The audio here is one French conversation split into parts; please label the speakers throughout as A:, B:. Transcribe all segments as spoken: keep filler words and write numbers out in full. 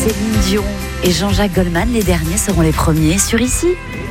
A: Céline Dion et Jean-Jacques Goldman, les derniers seront les premiers sur Ici.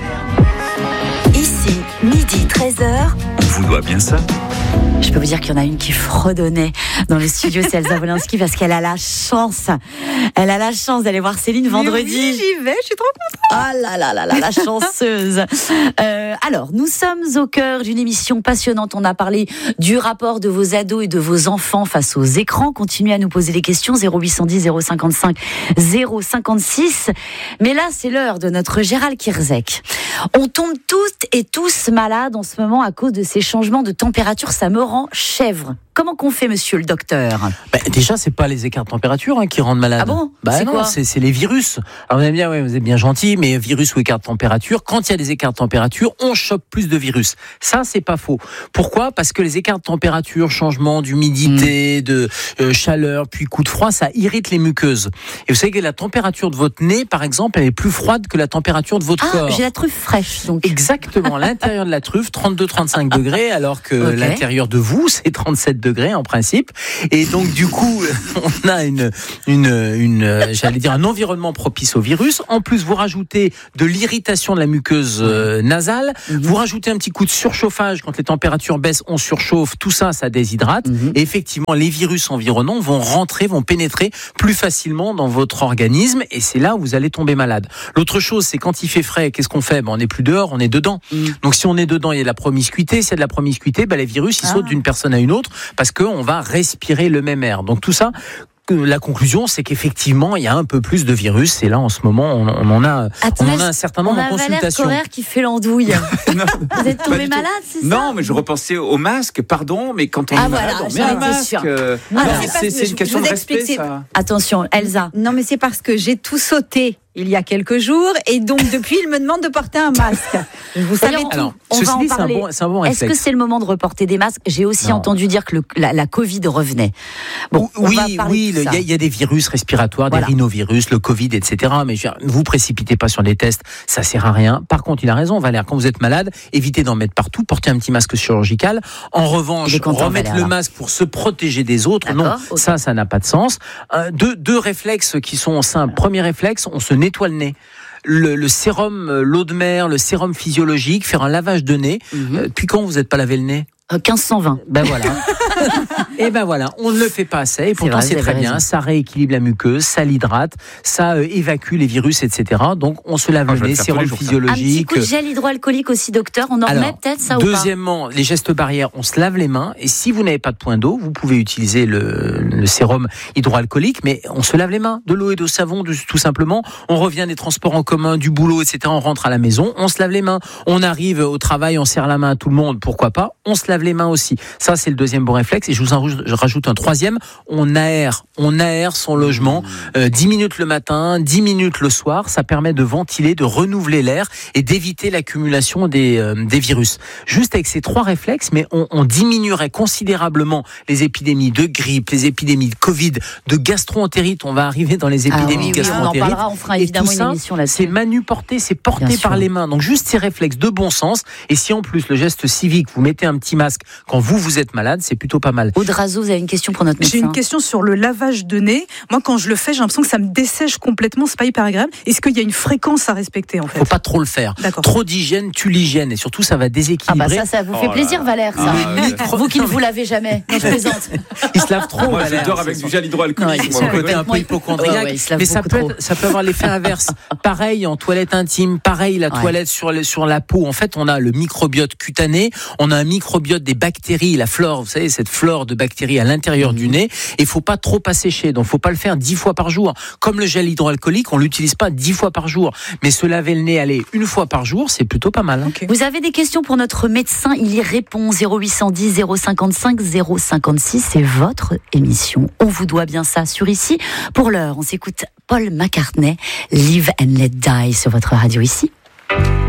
A: Ici, midi treize heures.
B: On vous doit bien ça.
A: Je peux vous dire qu'il y en a une qui fredonnait dans le studio, c'est Elsa Wolinski, parce qu'elle a la chance. Elle a la chance d'aller voir Céline vendredi.
C: Oui, j'y vais, je suis trop contente.
A: Ah là là là là, la chanceuse. Euh, alors, nous sommes au cœur d'une émission passionnante. On a parlé du rapport de vos ados et de vos enfants face aux écrans. Continuez à nous poser des questions, zéro huit cent dix, zéro cinquante-cinq, zéro cinquante-six. Mais là, c'est l'heure de notre Gérald Kierzek. On tombe toutes et tous malades en ce moment à cause de ces changements de température. Ça me rend chèvre. Comment qu'on fait, monsieur le docteur ?
D: Bah, déjà, c'est pas les écarts de température hein, qui rendent malade.
A: Ah bon ?
D: Bah
A: c'est
D: non,
A: quoi
D: c'est, c'est les virus. Alors vous allez me dire, ouais, vous êtes bien gentil, mais virus ou écart de température, quand il y a des écarts de température, on chope plus de virus. Ça, c'est pas faux. Pourquoi ? Parce que les écarts de température, changement d'humidité, mmh. de euh, chaleur, puis coup de froid, ça irrite les muqueuses. Et vous savez que la température de votre nez, par exemple, elle est plus froide que la température de votre
A: ah,
D: corps.
A: J'ai la truffe fraîche, donc.
D: Exactement. L'intérieur de la truffe, trente-deux à trente-cinq degrés, alors que okay. l'intérieur de vous, c'est trente-sept degrés en principe. Et donc du coup, on a une, une, une, j'allais dire un environnement propice au virus. En plus, vous rajoutez de l'irritation de la muqueuse euh, nasale. Mmh. Vous rajoutez un petit coup de surchauffage quand les températures baissent, on surchauffe. Tout ça, ça déshydrate. Mmh. Et effectivement, les virus environnants vont rentrer, vont pénétrer plus facilement dans votre organisme. Et c'est là où vous allez tomber malade. L'autre chose, c'est quand il fait frais, qu'est-ce qu'on fait ? Ben, on n'est plus dehors, on est dedans. Mmh. Donc si on est dedans, il y a de la promiscuité. S'il y a de la promiscuité, ben, les virus, ils ah. sautent d'une personne à une autre parce qu'on va respirer le même air. Donc tout ça, la conclusion, c'est qu'effectivement, il y a un peu plus de virus. Et là, en ce moment, on, on en a, Attends, on en a un certain nombre en consultation.
A: On a Valère Correr qui fait l'andouille. Vous êtes tombé malade, c'est ça ?
B: Non, mais je repensais au masque. Pardon, mais quand on
A: ah
B: est
A: voilà,
B: malade, on met un masque. Euh,
A: non,
B: non,
A: c'est,
B: c'est, c'est une question de respect, ça.
A: Attention, Elsa.
C: Non, mais c'est parce que j'ai tout sauté il y a quelques jours, et donc depuis, il me demande de porter un masque. Vous savez tout.
D: Alors,
A: on va en
D: dit,
A: parler.
D: C'est un bon, c'est un bon
A: Est-ce que c'est le moment de reporter des masques ? J'ai aussi non. entendu dire que le, la, la Covid revenait.
D: Bon, oui, oui, il y, y a des virus respiratoires, voilà. des rhinovirus, le Covid, et cetera. Mais ne vous précipitez pas sur les tests, ça sert à rien. Par contre, il a raison, Valère. Quand vous êtes malade, évitez d'en mettre partout. Portez un petit masque chirurgical. En revanche, content, remettre Valère, le masque pour se protéger des autres, D'accord, non, okay. ça, ça n'a pas de sens. Euh, deux, deux réflexes qui sont simples. Premier réflexe, on se nettoie le nez. Le, le sérum, l'eau de mer, le sérum physiologique, faire un lavage de nez. Mm-hmm. Euh, puis quand vous n'êtes pas lavé le nez ?
A: quinze cent vingt.
D: Ben voilà. Et ben voilà, on ne le fait pas assez. Et pourtant, c'est, vrai, c'est très bien. Ça rééquilibre la muqueuse, ça l'hydrate, ça euh, évacue les virus, et cetera. Donc, on se lave ah, le nez, sérum physiologique.
A: Un petit coup de gel hydroalcoolique aussi, docteur. On en Alors, remet peut-être ça ou pas ?
D: Deuxièmement, les gestes barrières, on se lave les mains. Et si vous n'avez pas de point d'eau, vous pouvez utiliser le, le sérum hydroalcoolique, mais on se lave les mains. De l'eau et de savon, tout simplement. On revient des transports en commun, du boulot, et cetera. On rentre à la maison, on se lave les mains. On arrive au travail, on serre la main à tout le monde, pourquoi pas ? On se lave les mains aussi. Ça, c'est le deuxième bon réflexe. Et je vous en je rajoute un troisième. On aère, on aère son logement. Euh, dix minutes le matin, dix minutes le soir. Ça permet de ventiler, de renouveler l'air et d'éviter l'accumulation des, euh, des virus. Juste avec ces trois réflexes, mais on, on diminuerait considérablement les épidémies de grippe, les épidémies de Covid, de gastro-entérite. On va arriver dans les épidémies ah oui,
A: de
D: gastro-entérite.
A: On en parlera, on fera évidemment une émission là-dessus.
D: C'est manuporté, c'est porté Bien par sûr. les mains. Donc juste ces réflexes de bon sens. Et si en plus le geste civique, vous mettez un petit masque quand vous, vous êtes malade, c'est plutôt pas mal.
A: Audrazo, vous avez une question pour notre médecin ?
E: J'ai une question sur le lavage de nez. Moi, quand je le fais, j'ai l'impression que ça me dessèche complètement, c'est pas hyper agréable. Est-ce qu'il y a une fréquence à respecter en fait ?
D: Faut pas trop le faire.
E: D'accord.
D: Trop d'hygiène tue l'hygiène et surtout ça va déséquilibrer.
A: Ah bah ça, ça vous fait oh plaisir, Valère, ça. Ah, micro... Vous qui ne vous lavez jamais. Non, je plaisante.
D: Il se lave trop.
B: Moi, je dors avec du gel hydroalcoolique.
D: Son côté un peu hypochondriaque. Ouais, ouais, mais ça peut, être, ça peut avoir l'effet inverse. Pareil en toilette intime, pareil la ouais. toilette sur, le, sur la peau. En fait, on a le microbiote cutané, on a un microbiote des bactéries, la flore, vous savez, cette flore de bactéries à l'intérieur mmh. du nez. Et il faut pas trop assécher. Donc, faut pas le faire dix fois par jour. Comme le gel hydroalcoolique, on l'utilise pas dix fois par jour. Mais se laver le nez, aller une fois par jour, c'est plutôt pas mal.
A: Okay. Vous avez des questions pour notre médecin, il y répond. zéro huit cent dix, zéro cinquante-cinq, zéro cinquante-six, c'est votre émission. On vous doit bien ça sur Ici. Pour l'heure, on s'écoute Paul McCartney, Live and Let Die sur votre radio Ici.